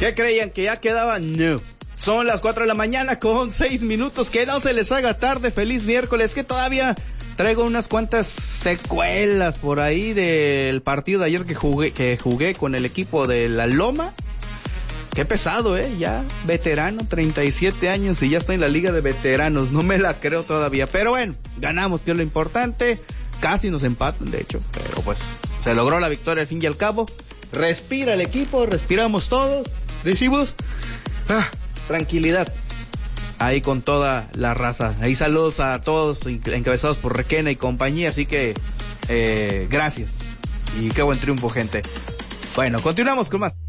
¿Qué creían? ¿Que ya quedaban? No. Son las 4 de la mañana con 6 minutos. Que no se les haga tarde. Feliz miércoles. Que todavía traigo unas cuantas secuelas por ahí del partido de ayer que jugué con el equipo de La Loma. Qué pesado, ya veterano, 37 años y ya estoy en la liga de veteranos. No me la creo todavía. Pero bueno, ganamos, que es lo importante. Casi nos empatan, de hecho. Pero pues se logró la victoria al fin y al cabo. Respira el equipo, respiramos todos. Decimos, tranquilidad. Ahí con toda la raza. Ahí saludos a todos, encabezados por Requena y compañía. Así que, gracias. Y qué buen triunfo, gente. Bueno, continuamos con más.